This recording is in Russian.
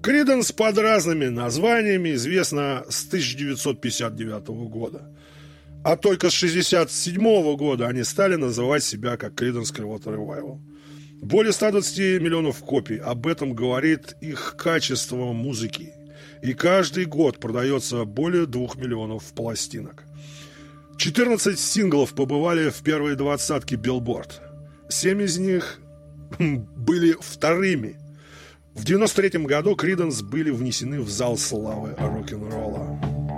Creedence под разными названиями известна с 1959 года. А только с 1967 года они стали называть себя как Creedence Clearwater Revival. Более 120 миллионов копий. Об этом говорит их качество музыки. И каждый год продается более 2 миллионов пластинок. 14 синглов побывали в первой двадцатке Billboard. 7 из них были вторыми. В 1993 году Creedence были внесены в зал славы рок-н-ролла.